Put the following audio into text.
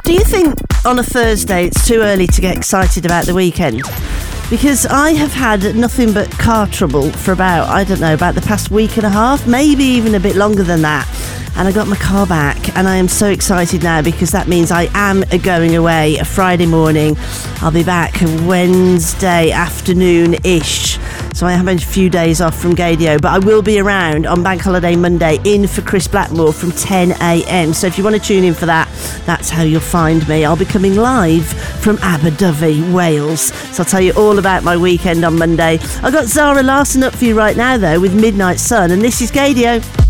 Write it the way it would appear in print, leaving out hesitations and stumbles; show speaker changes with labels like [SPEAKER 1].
[SPEAKER 1] Do you think on a Thursday it's too early to get excited about the weekend? Because I have had nothing but car trouble for about the past week and a half, maybe even a bit longer than that. And I got my car back, and I am so excited now because that means I am going away a Friday morning. I'll be back Wednesday afternoon-ish. So I have a few days off from Gaydio, but I will be around on Bank Holiday Monday in for Chris Blackmore from 10 a.m. So if you want to tune in for that, that's how you'll find me. I'll be coming live from Aberdyfi, Wales. So I'll tell you all about my weekend on Monday. I've got Zara Larsson up for you right now, though, with Midnight Sun, and this is Gaydio.